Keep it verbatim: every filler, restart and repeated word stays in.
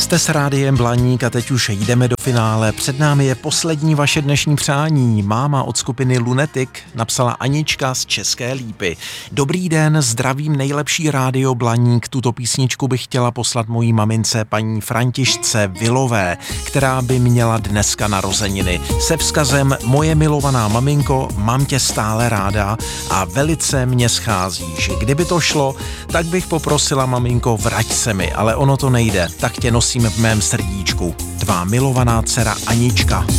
Jste s Rádiem Blaník a teď už jdeme do finále. Před námi je poslední vaše dnešní přání. Máma od skupiny Lunatic napsala Anička z České Lípy. Dobrý den, zdravím nejlepší Rádio Blaník. Tuto písničku bych chtěla poslat mojí mamince paní Františce Vilové, která by měla dneska narozeniny. Se vzkazem: moje milovaná maminko, mám tě stále ráda a velice mě scházíš. Kdyby to šlo, tak bych poprosila: maminko, vrať se mi, ale ono to nejde, tak tě nosím v mém srdíčku. Tvá milovaná dcera Anička.